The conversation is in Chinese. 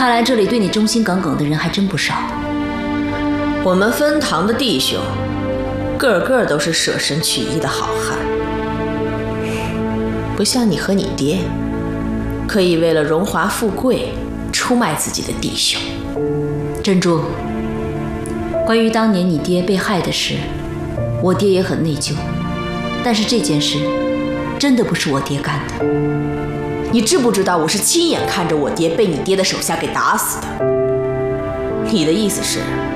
看来这里对你忠心耿耿的人还真不少。 我们分堂的弟兄，个个都是舍身取义的好汉，不像你和你爹，可以为了荣华富贵出卖自己的弟兄。 珍珠，关于当年你爹被害的事，我爹也很内疚，但是这件事真的不是我爹干的。 你知不知道我是亲眼看着我爹被你爹的手下给打死的？你的意思是，